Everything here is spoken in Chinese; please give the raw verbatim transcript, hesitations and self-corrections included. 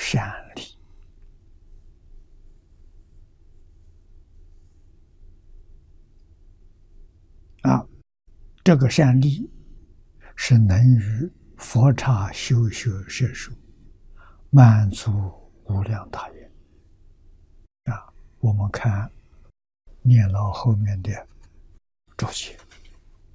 善利啊。这个善利是能于佛刹修学摄受，满足无量大愿啊。我们看念老后面的注解。